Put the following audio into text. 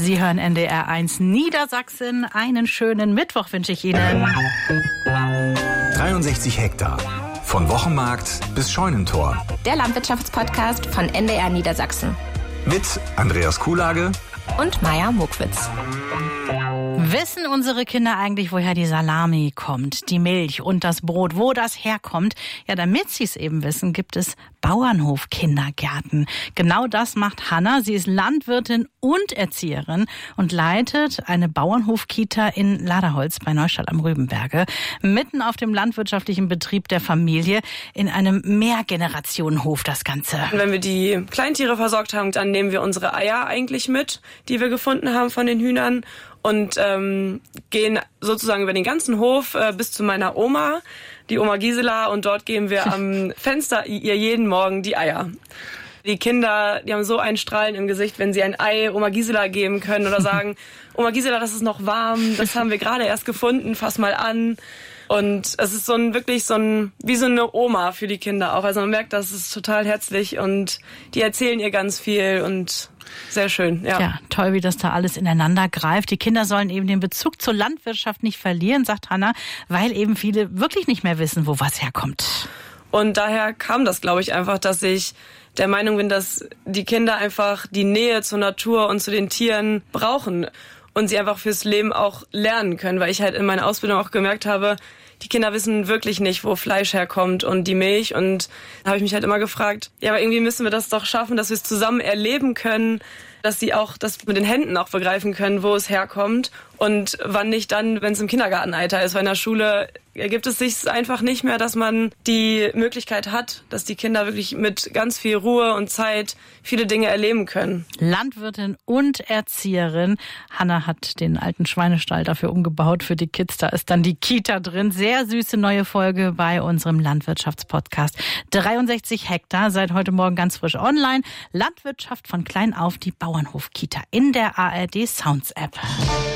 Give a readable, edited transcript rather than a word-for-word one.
Sie hören NDR 1 Niedersachsen. Einen schönen Mittwoch wünsche ich Ihnen. 63 Hektar. Von Wochenmarkt bis Scheunentor. Der Landwirtschaftspodcast von NDR Niedersachsen. Mit Andreas Kuhlage und Maja Mokwitz. Wissen unsere Kinder eigentlich, woher die Salami kommt, die Milch und das Brot, wo das herkommt? Ja, damit sie es eben wissen, gibt es Bauernhof-Kindergärten. Genau das macht Hanna. Sie ist Landwirtin und Erzieherin und leitet eine Bauernhof-Kita in Laderholz bei Neustadt am Rübenberge. Mitten auf dem landwirtschaftlichen Betrieb der Familie in einem Mehrgenerationenhof das Ganze. Wenn wir die Kleintiere versorgt haben, dann nehmen wir unsere Eier eigentlich mit, die wir gefunden haben von den Hühnern. Und gehen sozusagen über den ganzen Hof bis zu meiner Oma, die Oma Gisela. Und dort geben wir am Fenster ihr jeden Morgen die Eier. Die Kinder, die haben so ein Strahlen im Gesicht, wenn sie ein Ei Oma Gisela geben können oder sagen, Oma Gisela, das ist noch warm, das haben wir gerade erst gefunden, fass mal an. Und es ist wie so eine Oma für die Kinder auch. Also man merkt, das ist total herzlich und die erzählen ihr ganz viel und sehr schön, ja. Ja, toll, wie das da alles ineinander greift. Die Kinder sollen eben den Bezug zur Landwirtschaft nicht verlieren, sagt Hanna, weil eben viele wirklich nicht mehr wissen, wo was herkommt. Und daher kam das, glaube ich, einfach, dass ich der Meinung bin, dass die Kinder einfach die Nähe zur Natur und zu den Tieren brauchen und sie einfach fürs Leben auch lernen können, weil ich halt in meiner Ausbildung auch gemerkt habe, die Kinder wissen wirklich nicht, wo Fleisch herkommt und die Milch. Und da habe ich mich halt immer gefragt, ja, aber irgendwie müssen wir das doch schaffen, dass wir es zusammen erleben können, dass sie auch das mit den Händen auch begreifen können, wo es herkommt und wann nicht dann, wenn es im Kindergartenalter ist. Weil in der Schule ergibt es sich einfach nicht mehr, dass man die Möglichkeit hat, dass die Kinder wirklich mit ganz viel Ruhe und Zeit viele Dinge erleben können. Landwirtin und Erzieherin. Hanna hat den alten Schweinestall dafür umgebaut für die Kids. Da ist dann die Kita drin. Sehr süße neue Folge bei unserem Landwirtschaftspodcast. 63 Hektar, seit heute Morgen ganz frisch online. Landwirtschaft von klein auf, die Bauernhof-Kita in der ARD Sounds App.